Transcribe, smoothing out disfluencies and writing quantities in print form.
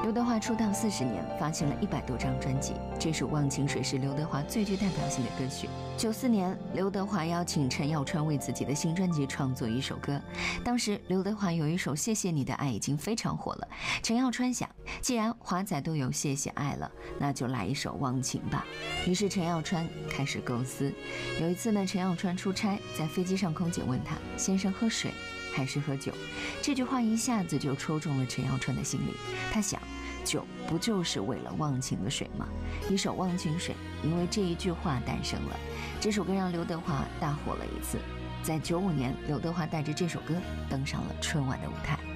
刘德华出道40年，发行了100多张专辑，这首《忘情水》是刘德华最具代表性的歌曲。94年，刘德华邀请陈耀川为自己的新专辑创作一首歌。当时刘德华有一首《谢谢你的爱》已经非常火了，陈耀川想，既然华仔都有《谢谢爱》了，那就来一首《忘情》吧。于是陈耀川开始构思。有一次呢，陈耀川出差，在飞机上空姐问他：“先生喝水还是喝酒？”这句话一下子就戳中了陈耀川的心里。他想，酒不就是为了忘情的水吗？一首《忘情水》因为这一句话诞生了。这首歌让刘德华大火了一次。在95年，刘德华带着这首歌登上了春晚的舞台。